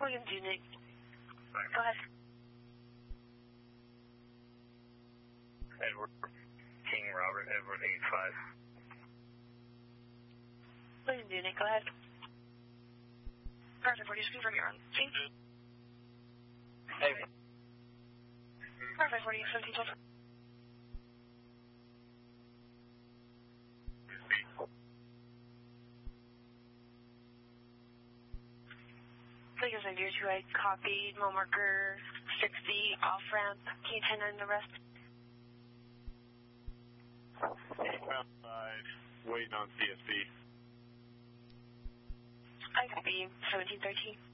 Williams Unit. Go ahead. Edward King Robert Edward 85. Williams Unit, go ahead. Perfect, 40, just confirm you're on scene. Hey. Perfect, 40, 17, 12. Lakers idea 2-8, copy, mile marker 60, off ramp, can you 10-9 the rest? Outside, waiting on CSB. I copy, 1713.